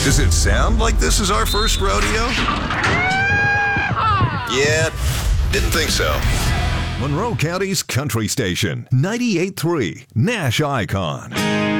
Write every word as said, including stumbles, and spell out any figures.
Does it sound like this is our first rodeo? Yeah, didn't think so. Monroe County's country station, ninety-eight point three, Nash Icon.